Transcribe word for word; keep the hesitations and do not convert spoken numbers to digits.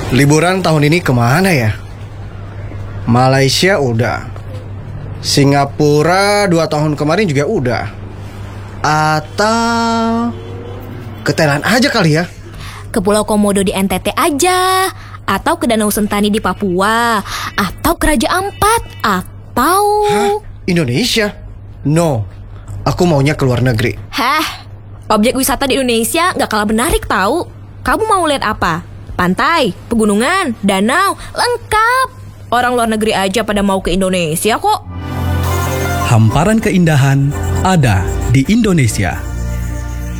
Liburan tahun ini kemana ya? Malaysia udah, Singapura dua tahun kemarin juga udah. Atau ke Thailand aja kali ya? Ke Pulau Komodo di N T T aja, atau ke Danau Sentani di Papua, atau ke Raja Ampat, atau... Hah? Indonesia? No, aku maunya ke luar negeri. Hah? Objek wisata di Indonesia gak kalah menarik tahu. Kamu mau lihat apa? Pantai, pegunungan, danau, lengkap. Orang luar negeri aja pada mau ke Indonesia kok. Hamparan keindahan ada di Indonesia.